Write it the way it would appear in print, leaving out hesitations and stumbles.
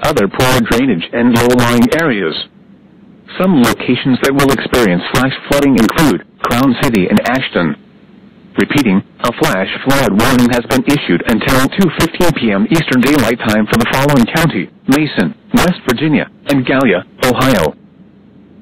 other poor drainage and low-lying areas. Some locations that will experience flash flooding include Crown City and Ashton. Repeating, a flash flood warning has been issued until 2:15 p.m. Eastern Daylight Time for the following county: Mason, West Virginia, and Gallia, Ohio.